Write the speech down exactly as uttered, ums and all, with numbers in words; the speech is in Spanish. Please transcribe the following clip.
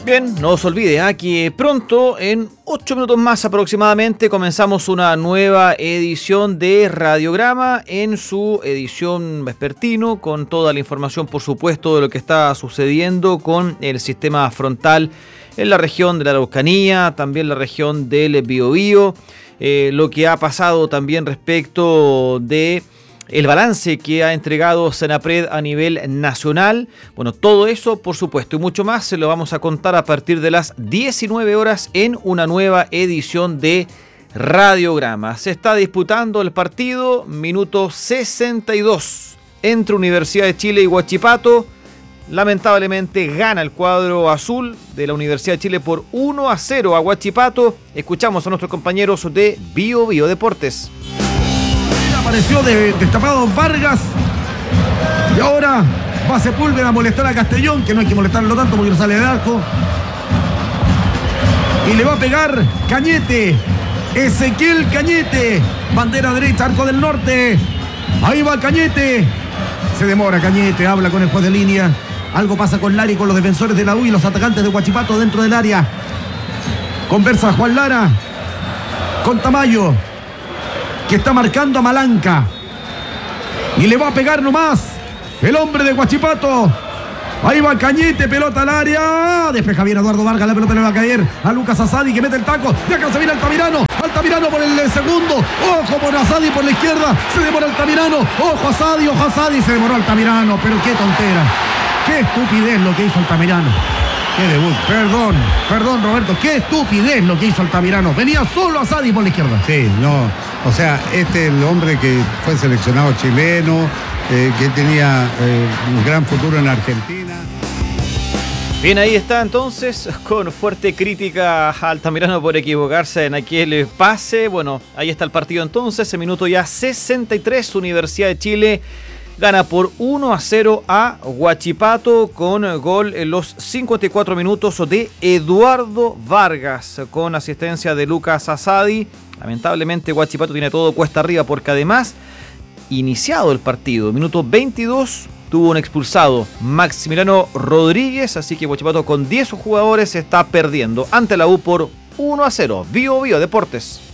Bien, no os olvide ¿eh? que pronto, en ocho minutos más aproximadamente, comenzamos una nueva edición de Radiograma en su edición vespertino, con toda la información, por supuesto, de lo que está sucediendo con el sistema frontal en la región de la Araucanía, también la región del Biobío, eh, lo que ha pasado también respecto de el balance que ha entregado Senapred a nivel nacional. Bueno, todo eso, por supuesto, y mucho más se lo vamos a contar a partir de las diecinueve horas en una nueva edición de Radiograma. Se está disputando el partido, minuto sesenta y dos, entre Universidad de Chile y Huachipato. Lamentablemente gana el cuadro azul de la Universidad de Chile por uno a cero a Huachipato. Escuchamos a nuestros compañeros de Bio Bio Deportes. Apareció de, destapado Vargas y ahora va a Sepúlveda a molestar a Castellón, que no hay que molestarlo tanto porque no sale del arco, y le va a pegar Cañete, Ezequiel Cañete, bandera derecha, arco del norte, ahí va Cañete, se demora Cañete, habla con el juez de línea, algo pasa con Lara y con los defensores de la U y los atacantes de Huachipato dentro del área, conversa Juan Lara con Tamayo, que está marcando a Malanca y le va a pegar nomás el hombre de Huachipato. Ahí va Cañete, pelota al área, despeja bien Eduardo Vargas, la pelota le va a caer a Lucas Asadi, que mete el taco, de acá se viene Altamirano, Altamirano por el segundo, ojo por Asadi por la izquierda, se demora Altamirano, ojo Asadi, ojo Asadi, se demoró Altamirano, pero qué tontera, qué estupidez lo que hizo Altamirano. Qué debut. Perdón, perdón Roberto, qué estupidez lo que hizo Altamirano. Venía solo Asadi por la izquierda. Sí, no, o sea, este es el hombre que fue seleccionado chileno, eh, que tenía eh, un gran futuro en Argentina. Bien, ahí está entonces, con fuerte crítica a Altamirano por equivocarse en aquel pase. Bueno, ahí está el partido entonces, en minuto ya sesenta y tres, Universidad de Chile gana por uno a cero a Huachipato con gol en los cincuenta y cuatro minutos de Eduardo Vargas con asistencia de Lucas Asadi. Lamentablemente Huachipato tiene todo cuesta arriba porque además, iniciado el partido, minuto veintidós, tuvo un expulsado, Maximiliano Rodríguez, así que Huachipato con diez jugadores está perdiendo ante la U por uno a cero. Bio Bio Deportes.